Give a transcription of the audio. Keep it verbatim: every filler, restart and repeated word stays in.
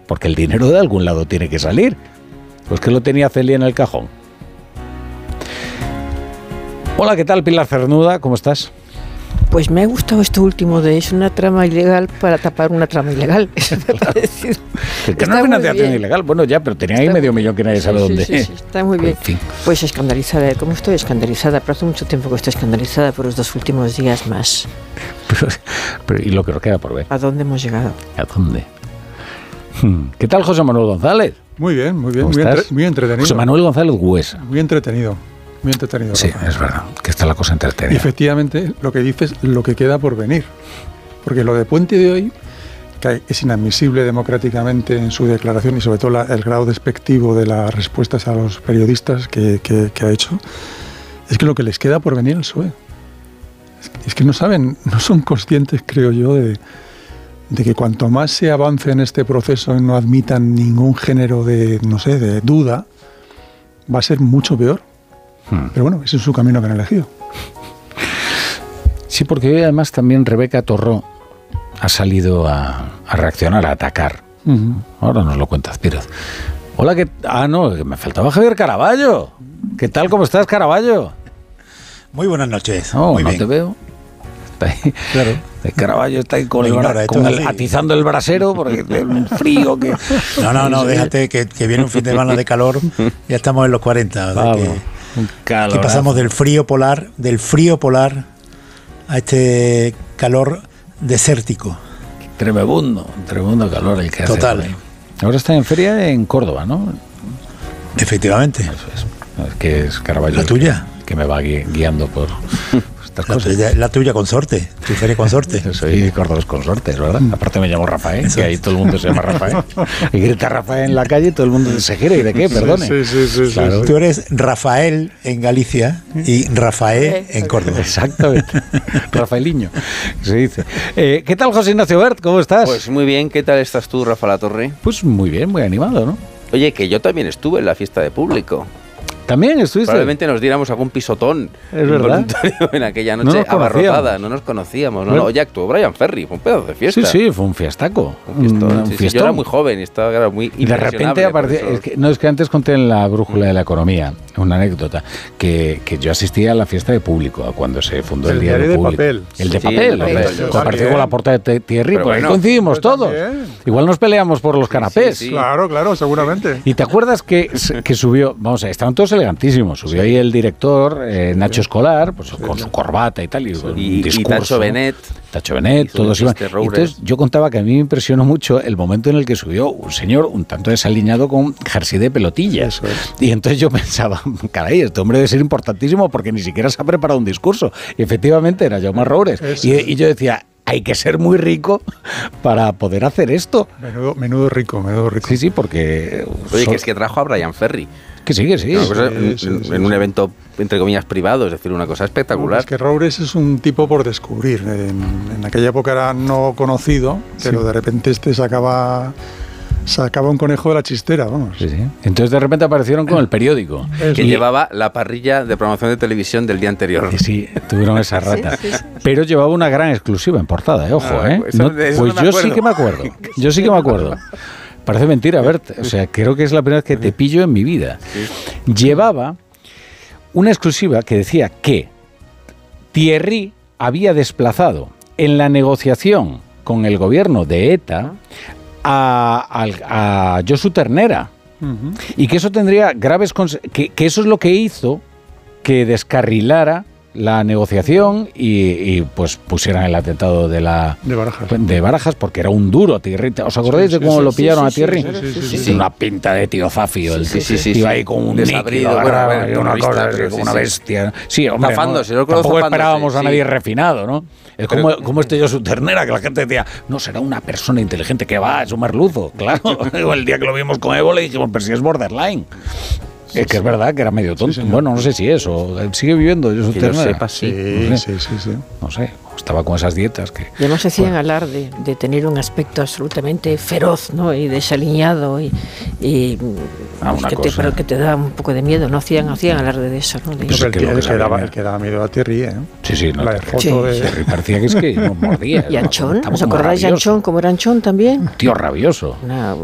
porque el dinero de algún lado tiene que salir. Pues que lo tenía Celia en el cajón. Hola, ¿qué tal, Pilar Cernuda? ¿Cómo estás? Pues me ha gustado esto último de es una trama ilegal para tapar una trama ilegal. Eso me ha parecido. Que no es financiación ilegal. Bueno, ya, pero tenía ahí está medio millón que nadie sí, sabe sí, dónde. Sí, sí, está muy bien. Pues, pues escandalizada. ¿Cómo estoy escandalizada? Pero hace mucho tiempo que estoy escandalizada por los dos últimos días más. Pero, pero, y lo que nos queda por ver. ¿A dónde hemos llegado? ¿A dónde? ¿Qué tal, José Manuel González? Muy bien, muy bien. Muy, entre, muy entretenido. José Manuel González Huesa. Muy entretenido. Muy entretenido. Sí, Rafa. Es verdad, que está la cosa entretenida. Y efectivamente, lo que dices, lo que queda por venir. Porque lo de Puente de hoy, que es inadmisible democráticamente en su declaración y sobre todo la, el grado despectivo de las respuestas a los periodistas que, que, que ha hecho, es que lo que les queda por venir el P S O E. Es que, es que no saben, no son conscientes, creo yo, de, de que cuanto más se avance en este proceso y no admitan ningún género de, no sé, de duda, va a ser mucho peor. Hmm. Pero bueno, ese es su camino que han elegido. Sí, porque hoy además también Rebeca Torró ha salido a, a reaccionar, a atacar. Uh-huh. Ahora nos lo cuenta Azpiroz. Hola, ¿qué? Ah, no, me faltaba Javier Caraballo. ¿Qué tal? ¿Cómo estás, Caraballo? Muy buenas noches. Oh, Muy no bien. te veo. Está ahí. Claro. El Caraballo está ahí con el, ignora, con el atizando el brasero porque es un frío que... No, no, no, déjate que, que viene un fin de semana de calor. Ya estamos en los cuarenta. Vamos. Que... Aquí pasamos del frío polar, del frío polar a este calor desértico. Tremebundo, tremebundo calor el que hace. Total. Ahora está en feria en Córdoba, ¿no? Efectivamente. Eso es. Es que es Caraballo. ¿La tuya? Que, que me va gui- guiando por estas la cosas. Tuya, la tuya con sorte, tu feria con sorte. Soy cordobés con sorte, ¿verdad? Aparte me llamo Rafael, Eso. que ahí todo el mundo se llama Rafael. Y grita Rafael en la calle y todo el mundo se gira. ¿Y de qué? Perdone. Sí, sí, sí, sí, claro. sí. Tú eres Rafael en Galicia y Rafael en Córdoba. Exactamente. Rafaeliño, se dice. Eh, ¿Qué tal, José Ignacio Bert? ¿Cómo estás? Pues muy bien. ¿Qué tal estás tú, Rafa Latorre? Pues muy bien, muy animado, ¿no? Oye, que yo también estuve en la fiesta de público. ¿También estuviste? Probablemente nos diéramos algún pisotón es verdad en aquella no noche nos abarrotada, no nos conocíamos. No, bueno. no, oye, actuó Brian Ferry, fue un pedazo de fiesta. Sí, sí, fue un fiestaco. Un fiestón, un sí, sí, fiestón. yo era muy joven y estaba era muy Y de repente apareció, es que, no, es que antes conté en la brújula de la economía una anécdota, que, que yo asistía a la fiesta de público, a cuando se fundó el, el diario diario de público. papel. El de Sí, papel, el de papel. el, compartido con la portada de Thierry, Pero por ahí bueno, coincidimos todos. También. Igual nos peleamos por los canapés. Sí, sí. Claro, claro, seguramente. ¿Y te acuerdas que, que subió, vamos a ver, estaban todos elegantísimos, subió sí. ahí el director, eh, Nacho Escolar, pues sí, con sí. su corbata y tal, y, un y, discurso. y Tacho Benet. Tacho Benet, todos iban. Entonces yo contaba que a mí me impresionó mucho el momento en el que subió un señor un tanto desaliñado con jersey de pelotillas. Y entonces yo pensaba, caray, este hombre debe ser importantísimo porque ni siquiera se ha preparado un discurso. Y efectivamente era Jaume Roures. Y, y yo decía, hay que ser muy rico para poder hacer esto. Menudo, menudo rico, menudo rico. Sí, sí, porque... Oye, so, que es que trajo a Brian Ferry. Que sí, que sí. No, sí, pues, sí, en, sí, en, sí, en un sí. evento, entre comillas, privado, es decir, una cosa espectacular. No, es que Roures es un tipo por descubrir. En, en aquella época era no conocido, pero sí. de repente este sacaba... Sacaba un conejo de la chistera, vamos. Sí, sí. Entonces de repente aparecieron con el periódico. Que y llevaba la parrilla de programación de televisión del día anterior. Sí, tuvieron esa rata. Sí, sí, sí. Pero llevaba una gran exclusiva en portada, eh, ojo, ah, ¿eh? Eso, no, eso pues no yo sí que me acuerdo. Yo sí que me acuerdo. Parece mentira, Bert. O sea, creo que es la primera vez que te pillo en mi vida. Sí. Llevaba una exclusiva que decía que Thierry había desplazado en la negociación con el gobierno de ETA a, a, a Josu Ternera. Uh-huh. Y que eso tendría graves consecuencias, que, que eso es lo que hizo que descarrilara la negociación y, y pues pusieran el atentado de la de Barajas, de Barajas porque era un duro Thierry. ¿Os acordáis sí, de cómo sí, lo pillaron sí, a Thierry? Sí, sí, sí, sí, sí, sí. Una pinta de tío Zafio, el sí, sí, sí, iba sí, ahí con un desabrido, líquido, bueno, agarrado, bueno, una vista, cosa, pero, como sí, una sí. bestia. Sí, hombre, zafándose, no, lo tampoco zafándose, esperábamos a sí. nadie refinado, ¿no? Es como, pero, como este Josu Ternera, que la gente decía, no, será una persona inteligente que va, es un merluzo, claro. El día que lo vimos con Evo le dijimos, pero si es borderline. Es que es verdad que era medio tonto. Sí, bueno, no sé si es, o sigue viviendo. Yo que lo sepa, sí. No sé, sí, sí, sí. No sé, estaba con esas dietas que... Y además hacían bueno. alarde de tener un aspecto absolutamente feroz, ¿no? Y desaliñado y, y ah, una que, cosa. te, pero que te da un poco de miedo. No hacían, hacían alarde de eso, ¿no? De no eso. el, que, el, que daba, el que daba miedo a Thierry, ¿eh? Sí, sí. No, la te, foto sí, de... Thierry parecía que es que nos mordía. ¿Y Anchón? ¿No? ¿Os acordáis de Anchón? ¿Cómo era Anchón también? Un tío rabioso. Una,